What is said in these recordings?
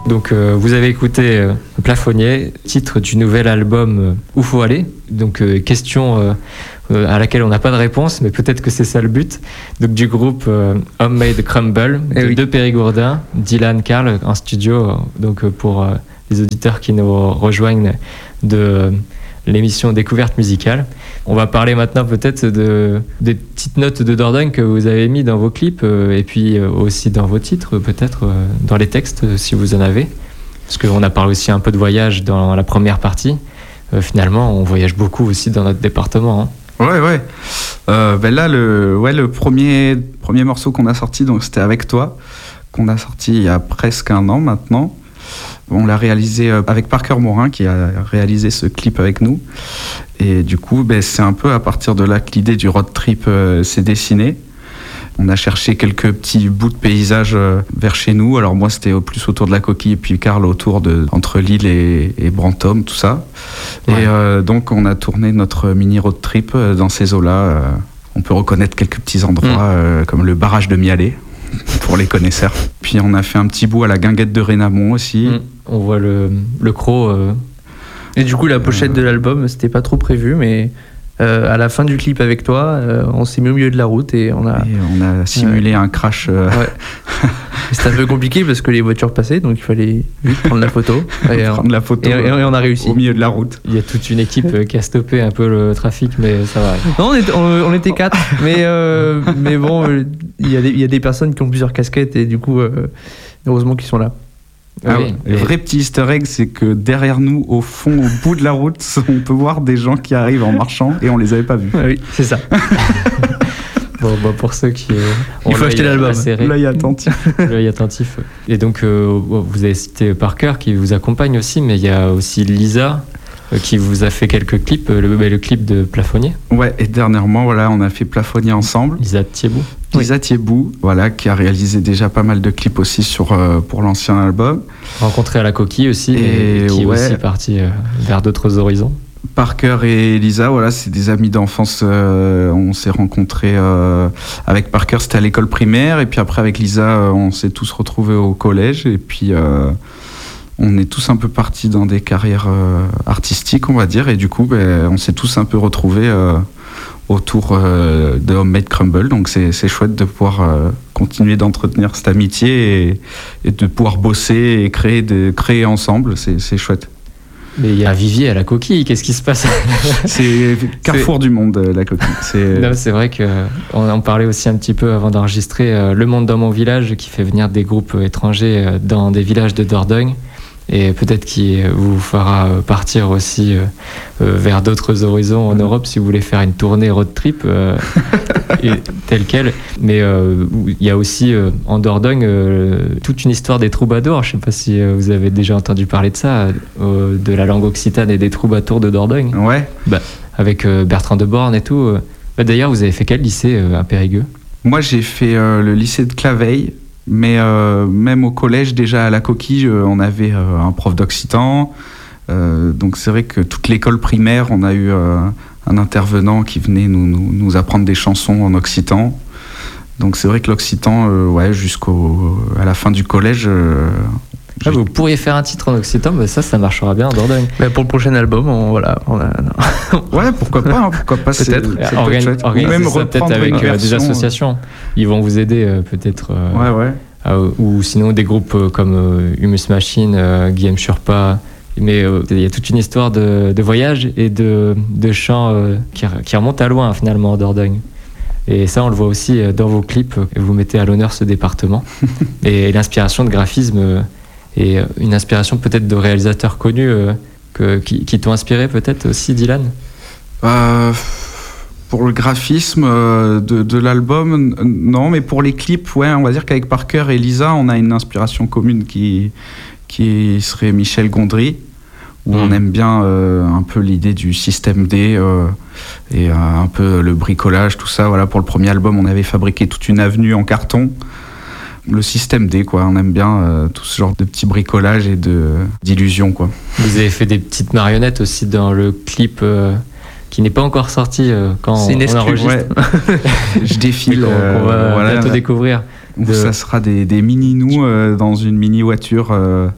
Donc vous avez écouté Plafonnier, titre du nouvel album Où faut aller. Donc question à laquelle on n'a pas de réponse, mais peut-être que c'est ça le but. Donc du groupe Homemade Crumble de Périgourdin, Dylan, Karl en studio. Donc pour les auditeurs qui nous rejoignent de l'émission Découverte musicale. On va parler maintenant peut-être des petites notes de Dordogne que vous avez mis dans vos clips et puis aussi dans vos titres, peut-être dans les textes si vous en avez. Parce qu'on a parlé aussi un peu de voyage dans la première partie. Finalement, on voyage beaucoup aussi dans notre département. Hein. Ouais. Là, le premier morceau qu'on a sorti, donc c'était Avec toi, qu'on a sorti il y a presque 1 an maintenant. On l'a réalisé avec Parker Morin qui a réalisé ce clip avec nous. Et du coup, c'est un peu à partir de là que l'idée du road trip s'est dessinée. On a cherché quelques petits bouts de paysage vers chez nous. Alors moi, c'était plus autour de la Coquille et puis Karl entre Lille et Brantôme, tout ça. Ouais. Et donc, on a tourné notre mini road trip dans ces eaux-là. On peut reconnaître quelques petits endroits comme le barrage de Mialet. Pour les connaisseurs. Puis on a fait un petit bout à la guinguette de Rénamont aussi. On voit le croc. Et du coup, la pochette de l'album, c'était pas trop prévu, mais à la fin du clip avec toi, on s'est mis au milieu de la route et on a simulé un crash. Ouais. C'était un peu compliqué parce que les voitures passaient, donc il fallait vite prendre la photo. Et on a réussi. Au milieu de la route. Il y a toute une équipe qui a stoppé un peu le trafic, mais ça va. Non, on était 4, mais bon, il y a des personnes qui ont plusieurs casquettes et du coup, heureusement qu'ils sont là. Le vrai petit easter egg, c'est que derrière nous, au fond, au bout de la route, on peut voir des gens qui arrivent en marchant et on les avait pas vus. Oui, c'est ça. Bon, pour ceux qui il faut acheter l'album. L'œil attentif. Et donc, vous avez cité Parker qui vous accompagne aussi, mais il y a aussi Lisa qui vous a fait quelques clips, le clip de Plafonnier. Ouais, et dernièrement, on a fait Plafonnier ensemble. Lisa Thiébout. Lisa Thiébout, qui a réalisé déjà pas mal de clips aussi pour l'ancien album. Rencontré à la Coquille aussi, et qui est aussi parti vers d'autres horizons. Parker et Lisa, c'est des amis d'enfance. On s'est rencontrés avec Parker, c'était à l'école primaire, et puis après avec Lisa, on s'est tous retrouvés au collège, et puis on est tous un peu partis dans des carrières artistiques, on va dire, et du coup, on s'est tous un peu retrouvés autour de Homemade Crumble, donc c'est chouette de pouvoir continuer d'entretenir cette amitié et de pouvoir bosser et créer ensemble, c'est chouette. Mais il y a un vivier à la Coquille, qu'est-ce qui se passe? C'est carrefour du monde, la Coquille. C'est vrai qu'on en parlait aussi un petit peu avant d'enregistrer Le Monde dans mon village, qui fait venir des groupes étrangers dans des villages de Dordogne. Et peut-être qu'il vous fera partir aussi vers d'autres horizons en Europe si vous voulez faire une tournée road trip telle quelle. Mais il y a aussi en Dordogne toute une histoire des troubadours. Je ne sais pas si vous avez déjà entendu parler de ça, de la langue occitane et des troubadours de Dordogne. Ouais. Avec Bertrand de Born et tout. D'ailleurs, vous avez fait quel lycée à Périgueux? Moi, j'ai fait le lycée de Claveil. Mais même au collège, déjà à la Coquille, on avait un prof d'occitan. Donc c'est vrai que toute l'école primaire, on a eu un intervenant qui venait nous apprendre des chansons en occitan. Donc c'est vrai que l'occitan, jusqu'à la fin du collège... vous pourriez faire un titre en occitan, mais ça marchera bien en Dordogne. Mais pour le prochain album, ouais, pourquoi pas, peut-être. Même reprendre avec des associations. Ils vont vous aider peut-être. Ou sinon des groupes comme Humus Machine, Guillaume Churpa. Mais il y a toute une histoire de voyage et de chants qui remontent à loin finalement en Dordogne. Et ça, on le voit aussi dans vos clips. Vous mettez à l'honneur ce département. Et l'inspiration de graphisme... Et une inspiration peut-être de réalisateurs connus qui t'ont inspiré peut-être aussi, Dylan? Pour le graphisme de l'album, non, mais pour les clips, on va dire qu'avec Parker et Lisa, on a une inspiration commune qui serait Michel Gondry, où on aime bien un peu l'idée du système D et un peu le bricolage, tout ça. Pour le premier album, on avait fabriqué toute une avenue en carton. Le système D, on aime bien tout ce genre de petits bricolages et d'illusions, Vous avez fait des petites marionnettes aussi dans le clip qui n'est pas encore sorti quand on enregistre. Je défile. On va bientôt découvrir. Où ça sera des mini-nous dans une mini-voiture.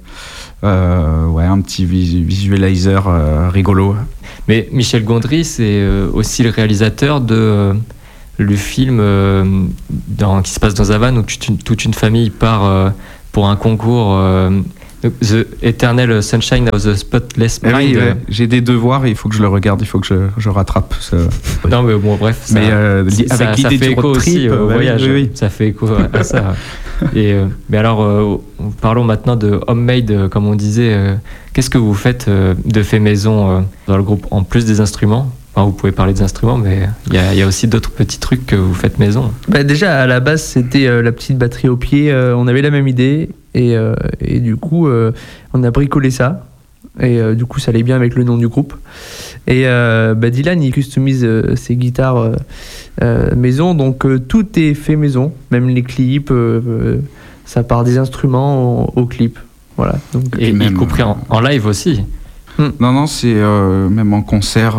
Un petit visualizer rigolo. Mais Michel Gondry, c'est aussi le réalisateur de le film qui se passe dans un van où toute une famille part pour un concours The Eternal Sunshine of the Spotless Mind. Oui, j'ai des devoirs et il faut que je le regarde, il faut que je rattrape. Non, mais bon, bref. Ça, mais avec l'idée du road trip, au voyage. Oui. Ça fait écho à ça. Mais alors, parlons maintenant de homemade, comme on disait. Qu'est-ce que vous faites de fait maison dans le groupe, en plus des instruments? Enfin, vous pouvez parler des instruments, mais il y a aussi d'autres petits trucs que vous faites maison. Déjà, à la base, c'était la petite batterie au pied. On avait la même idée. Et du coup, on a bricolé ça. Et du coup, ça allait bien avec le nom du groupe. Et Dylan, il customise ses guitares maison. Donc, tout est fait maison. Même les clips, ça part des instruments au clip. Voilà. Donc, et même, y compris en live aussi. Non, c'est même en concert.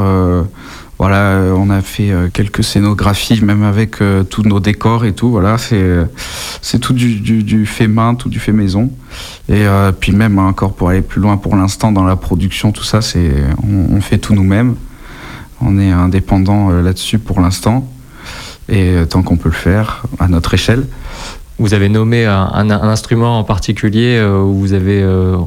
On a fait quelques scénographies, même avec tous nos décors et tout. Voilà, c'est tout du fait main, tout du fait maison. Et puis même encore pour aller plus loin, pour l'instant dans la production, tout ça, on fait tout nous-mêmes. On est indépendant là-dessus pour l'instant, et tant qu'on peut le faire à notre échelle. Vous avez nommé un instrument en particulier où vous avez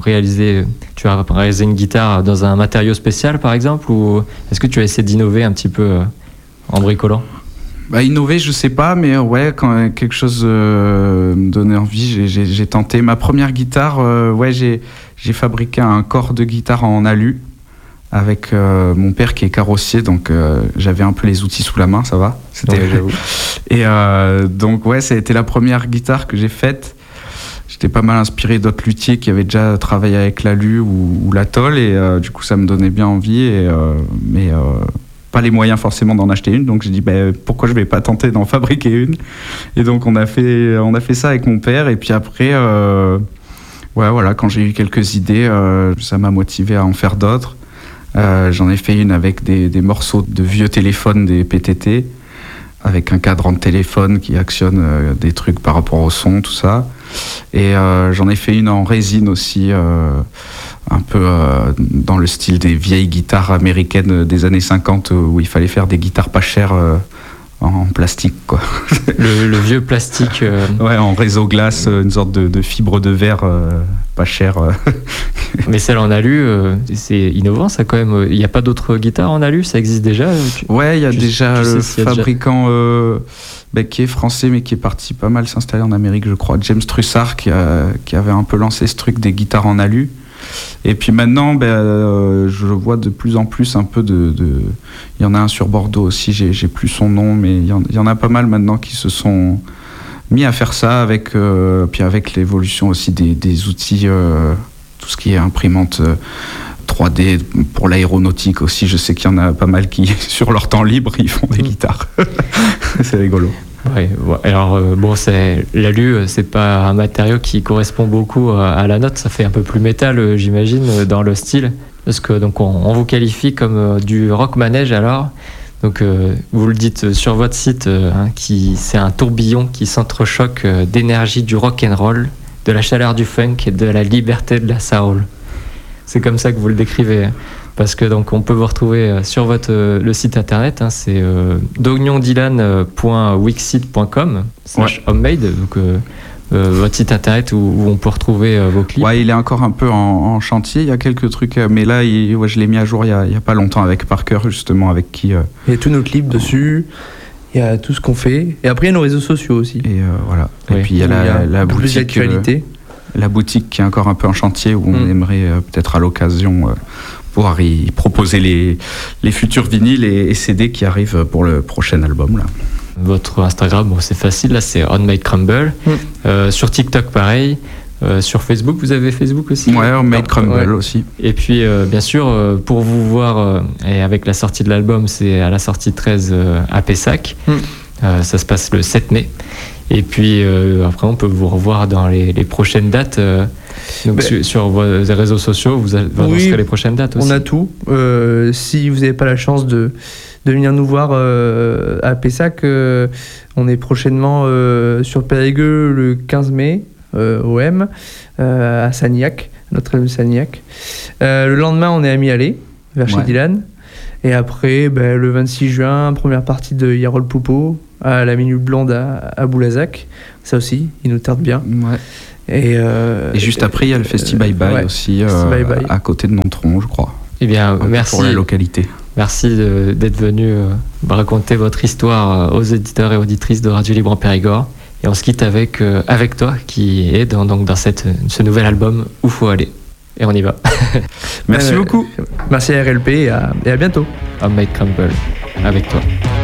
tu as réalisé une guitare dans un matériau spécial par exemple, ou est-ce que tu as essayé d'innover un petit peu en bricolant? Innover, je sais pas, mais quand quelque chose me donnait envie, j'ai tenté. Ma première guitare, j'ai fabriqué un corps de guitare en alu avec mon père qui est carrossier, donc j'avais un peu les outils sous la main, ça va. J'avoue. Et donc ça a été la première guitare que j'ai faite. J'étais pas mal inspiré d'autres luthiers qui avaient déjà travaillé avec l'alu ou la tôle, et du coup ça me donnait bien envie, mais pas les moyens forcément d'en acheter une, donc j'ai dit pourquoi je vais pas tenter d'en fabriquer une. Et donc on a fait ça avec mon père, et puis après quand j'ai eu quelques idées, ça m'a motivé à en faire d'autres. J'en ai fait une avec des morceaux de vieux téléphones, des PTT, avec un cadran de téléphone qui actionne des trucs par rapport au son, tout ça. Et j'en ai fait une en résine aussi, un peu dans le style des vieilles guitares américaines des années 50, où il fallait faire des guitares pas chères en plastique, quoi. Le vieux plastique. En réseau glace, une sorte de fibre de verre pas chère. Mais celle en alu, c'est innovant ça quand même. Il n'y a pas d'autres guitares en alu, ça existe déjà? Il y a déjà le fabricant qui est français mais qui est parti pas mal s'installer en Amérique, je crois, James Trussard, qui avait un peu lancé ce truc des guitares en alu. Et puis maintenant, je vois de plus en plus un peu il y en a un sur Bordeaux aussi, j'ai plus son nom, mais il y en a pas mal maintenant qui se sont mis à faire ça, puis avec l'évolution aussi des outils, tout ce qui est imprimante 3D pour l'aéronautique aussi. Je sais qu'il y en a pas mal qui, sur leur temps libre, ils font des guitares. C'est rigolo. Alors l'alu, c'est pas un matériau qui correspond beaucoup à la note, ça fait un peu plus métal, j'imagine, dans le style, parce que donc on vous qualifie comme du rock manège. Alors donc vous le dites sur votre site, c'est un tourbillon qui s'entrechoque d'énergie du rock and roll, de la chaleur du funk et de la liberté de la soul. C'est comme ça que vous le décrivez. Parce que donc on peut vous retrouver sur le site internet, c'est dognon-dylan.wixsite.com/homemade, donc votre site internet où on peut retrouver vos clips. Il est encore un peu en chantier, il y a quelques trucs, mais là je l'ai mis à jour il y a pas longtemps avec Parker, justement, avec qui il y a tous nos clips dessus, il y a tout ce qu'on fait, et après il y a nos réseaux sociaux aussi. Et et puis il y a la boutique, d'actualité. La boutique qui est encore un peu en chantier, où on aimerait peut-être à l'occasion pouvoir y proposer les futurs vinyles et CD qui arrivent pour le prochain album là. Votre Instagram, c'est facile, là c'est Homemade Crumble. Sur TikTok pareil. Sur Facebook, vous avez Facebook aussi? Homemade Crumble aussi. Et puis bien sûr, pour vous voir, et avec la sortie de l'album, c'est à la sortie 13 à Pessac. Ça se passe le 7 mai. Et puis après, on peut vous revoir dans les prochaines dates. Donc sur vos réseaux sociaux, vous annoncerez les prochaines dates aussi. On a tout. Si vous n'avez pas la chance de venir nous voir à Pessac. On est prochainement sur Périgueux le 15 mai, OM, à Sagnac, Notre-Dame de Sagnac. Le lendemain, on est à Mialet, vers chez Dylan. Et après, le 26 juin, première partie de Yarol Poupeau, à la Minute Blonde à Boulazac. Ça aussi, il nous tarde bien. Ouais. Et juste après, il y a le Festi Bye Bye aussi, Bye Bye. À côté de Nontron, je crois. Eh bien, merci. Pour la localité. Merci d'être venu raconter votre histoire aux éditeurs et auditrices de Radio Libre en Périgord. Et on se quitte avec toi, qui est dans ce nouvel album Où faut aller. Et on y va. Merci beaucoup. Merci à RLP et à bientôt. Mike Crumble, avec toi.